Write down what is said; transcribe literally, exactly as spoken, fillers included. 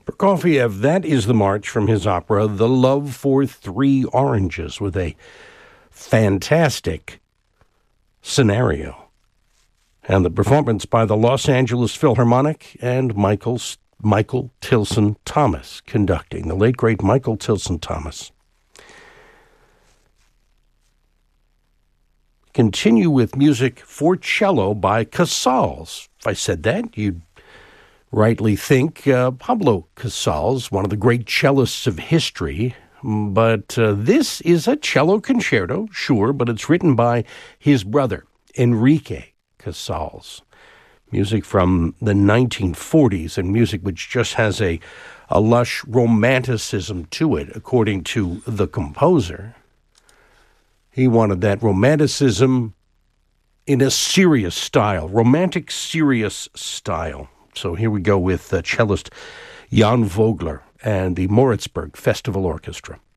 Prokofiev, that is the march from his opera, The Love for Three Oranges, with a fantastic scenario. And the performance by the Los Angeles Philharmonic and Michael, Michael Tilson Thomas conducting, the late, great Michael Tilson Thomas. Continue with music for cello by Casals. If I said that, you'd rightly think uh, Pablo Casals, one of the great cellists of history. But uh, this is a cello concerto, sure, but it's written by his brother, Enrique Casals. Music from the nineteen forties, and music which just has a, a lush romanticism to it, according to the composer. He wanted that romanticism in a serious style, romantic, serious style. So here we go with uh, cellist Jan Vogler and the Moritzburg Festival Orchestra.